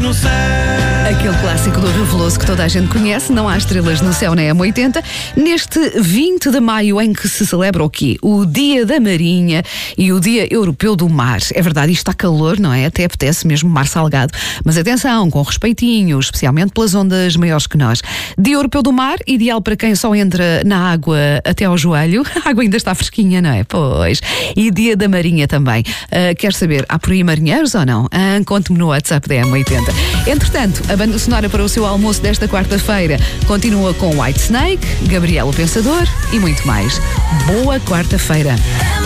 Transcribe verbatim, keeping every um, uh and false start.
no céu. Aquele clássico do Rio Veloso que toda a gente conhece, Não Há Estrelas no Céu na M oitenta, neste vinte de maio em que se celebra o quê? O Dia da Marinha e o Dia Europeu do Mar. É verdade, isto está calor, não é? Até apetece mesmo mar salgado. Mas atenção, com respeitinho, especialmente pelas ondas maiores que nós. Dia Europeu do Mar, ideal para quem só entra na água até ao joelho. A água ainda está fresquinha, não é? Pois. E Dia da Marinha também. Uh, quer saber, há por aí marinheiros ou não? Uh, conte-me no WhatsApp da M oitenta. Entretanto, a banda sonora para o seu almoço desta quarta-feira continua com Whitesnake, Gabriel o Pensador e muito mais. Boa quarta-feira.